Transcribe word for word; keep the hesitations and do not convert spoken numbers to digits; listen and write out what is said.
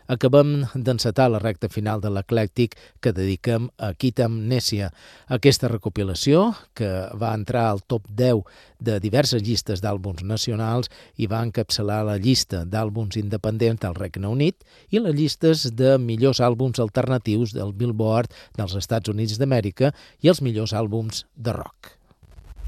Acabem d'encetar la recta final de l'Eclèctic que dediquem a Kid Amnesia. Aquesta recopilació, que va entrar al top deu de diverses llistes d'àlbums nacionals i va encapçalar la llista d'àlbums independents del Regne Unit i les llistes de millors àlbums alternatius del Billboard dels Estats Units d'Amèrica i els millors àlbums de rock.